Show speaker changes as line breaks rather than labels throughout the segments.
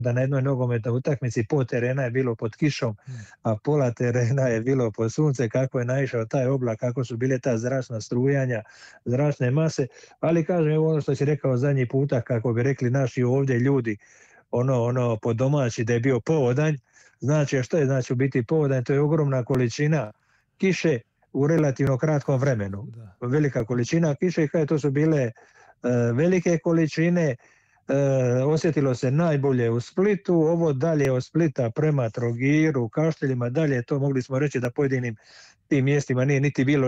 da na jednoj nogometnoj utakmici pol terena je bilo pod kišom, a pola terena je bilo pod sunce, kako je naišao taj oblak, kako su bile ta zračna strujanja, zračne mase, ali kažem, evo ono što si rekao zadnji puta, kako bi rekli naši ovdje ljudi, ono po domaći da je bio povodanj, znači, a što je znači u biti povodanj? To je ogromna količina kiše u relativno kratkom vremenu. Velika količina kiše, kaj to su bile velike količine, osjetilo se najbolje u Splitu, ovo dalje od Splita prema Trogiru, Kašteljima, dalje to mogli smo reći da pojedinim tim mjestima nije niti bilo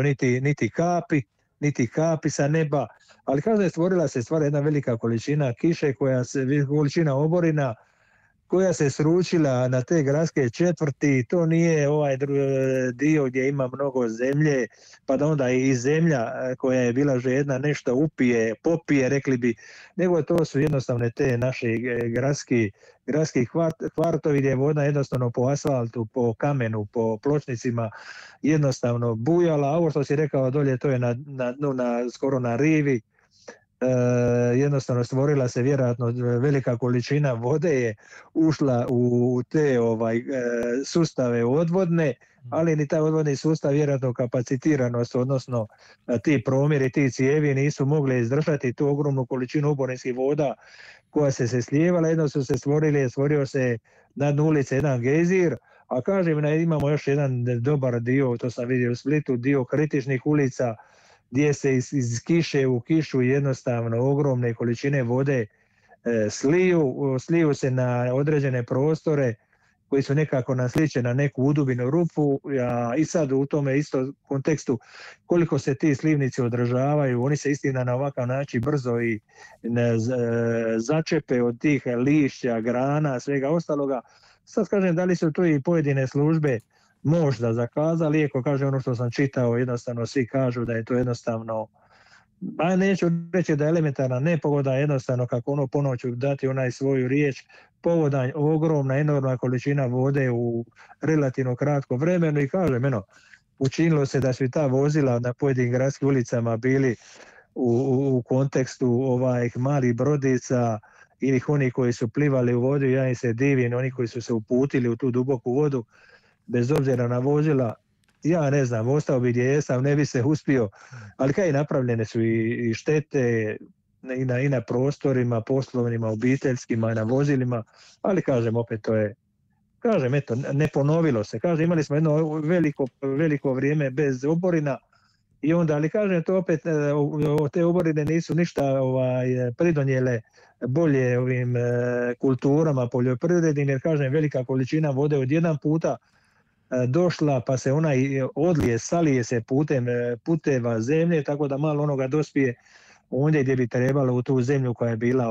niti kapi sa neba, ali kaže stvorila se jedna velika količina kiše, količina oborina koja se sručila na te gradske četvrti. To nije ovaj dio gdje ima mnogo zemlje, pa da onda i zemlja koja je bila žedna nešto popije, rekli bi, nego to su jednostavne te naše gradski kvartovi gdje je voda jednostavno po asfaltu, po kamenu, po pločnicima jednostavno bujala, a ovo što si rekao dolje, to je skoro na rivi. Jednostavno stvorila se vjerojatno velika količina vode je ušla u te sustave odvodne, ali ni taj odvodni sustav vjerojatno kapacitiranost, odnosno ti promjeri, ti cijevi nisu mogli izdržati tu ogromnu količinu oborinskih voda koja se slijevala, jedno su se stvorio se na dnu ulice jedan gejzir, a kažem, imamo još jedan dobar dio, to sam vidio u Splitu, dio kritičnih ulica, gdje se iz kiše u kišu jednostavno ogromne količine vode sliju se na određene prostore koji su nekako nasličeni na neku udubinu rupu, i sad u tome isto kontekstu koliko se ti slivnici održavaju, oni se istina na ovakav način brzo i začepe od tih lišća, grana, svega ostaloga. Sad kažem, da li su tu i pojedine službe možda zakazali, iako kaže ono što sam čitao, jednostavno svi kažu da je to jednostavno, neću reći da je elementarna nepogoda, jednostavno kako ponoću dati onaj svoju riječ, povodanj, ogromna, enormna količina vode u relativno kratkom vremenu, i kažem, učinilo se da su ta vozila na pojedinim gradskim ulicama bili u kontekstu malih brodica ili oni koji su plivali u vodu, ja im se divim, oni koji su se uputili u tu duboku vodu, bez obzira na vozila, ja ne znam, ostao bi gdje jesam, ne bi se uspio, ali kaj napravljene su i štete i na prostorima, poslovnima, obiteljskima, i na vozilima, ali kažem, opet to je, kažem, eto, ne ponovilo se, kažem, imali smo jedno veliko vrijeme bez oborina, i onda, ali kažem, to opet, te oborine nisu ništa pridonijele bolje ovim kulturama poljoprivrednim, jer kažem, velika količina vode od jedan puta došla, pa se ona salije se putem puteva zemlje, tako da malo onoga dospije ondje gdje bi trebalo, u tu zemlju koja je bila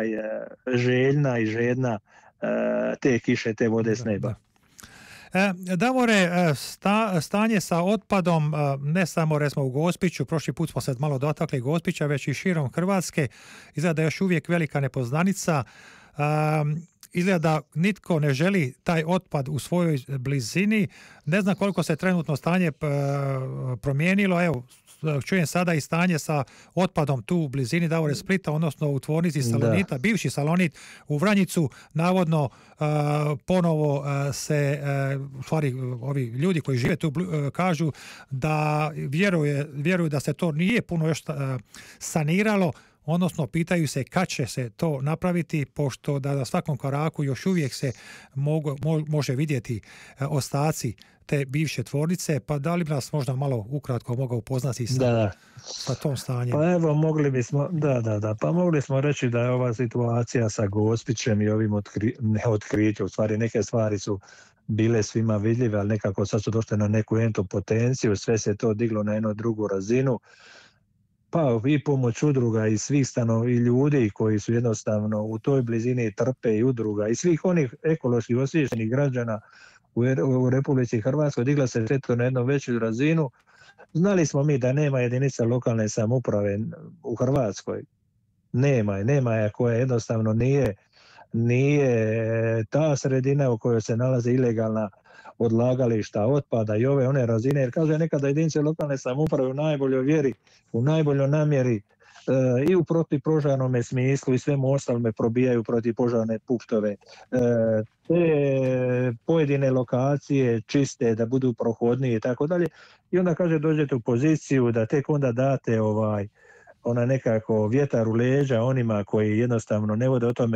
željna i žedna te kiše, te vode s neba.
Davore, stanje sa otpadom, ne samo recimo u Gospiću, prošli put smo se malo dotakli Gospića, već i širom Hrvatske, izgleda da je još uvijek velika nepoznanica. Izgleda da nitko ne želi taj otpad u svojoj blizini. Ne znam koliko se trenutno stanje promijenilo. Evo, čujem sada i stanje sa otpadom tu u blizini Davore Splita, odnosno u tvornici Salonita, bivši Salonit u Vranjicu. Navodno ponovo se, u stvari ovi ljudi koji žive tu kažu da vjeruju da se to nije puno još saniralo, odnosno pitaju se kad će se to napraviti, pošto da na svakom koraku još uvijek se može vidjeti ostaci te bivše tvornice, pa da li bi nas možda malo ukratko mogao upoznati sa tom stanjem?
Pa evo, mogli smo reći da je ova situacija sa Gospićem i ovim neotkrićem, u stvari neke stvari su bile svima vidljive, ali nekako sad su došle na neku potenciju, sve se to diglo na jednu drugu razinu, pa i pomoć udruga i svih i ljudi koji su jednostavno u toj blizini trpe, i udruga i svih onih ekološki osviještenih građana u Republici Hrvatskoj, digla se sve to na jednu veću razinu. Znali smo mi da nema jedinica lokalne samouprave u Hrvatskoj. Nema je koja jednostavno nije ta sredina u kojoj se nalaze ilegalna odlagališta otpada i one razine, jer kaže nekada jedinice lokalne samouprave u najboljoj vjeri, u najboljoj namjeri i u protipožarnom smislu i svemu ostalome probijaju protipožarne punktove. Te pojedine lokacije čiste da budu prohodnije i tako dalje. I onda kaže dođete u poziciju da tek onda date nekako vjetar u leđa onima koji jednostavno ne vode o tome